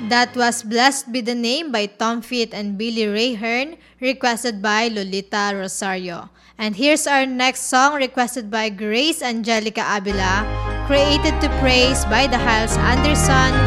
That was Blessed Be the Name by Tom Fit and Billy Ray Hearn, requested by Lolita Rosario. And here's our next song requested by Grace Angelica Abila, Created to Praise by the Hyles Anderson